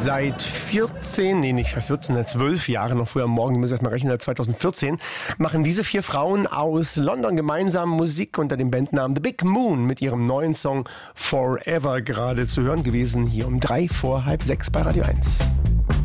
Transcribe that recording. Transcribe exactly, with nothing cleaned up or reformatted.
Seit vierzehn, nee, nicht seit vierzehn, seit zwölf Jahren, noch früher am Morgen, ich muss erst mal rechnen, seit zweitausendvierzehn, machen diese vier Frauen aus London gemeinsam Musik unter dem Bandnamen The Big Moon mit ihrem neuen Song Forever, gerade zu hören gewesen, hier um drei vor halb sechs bei Radio eins.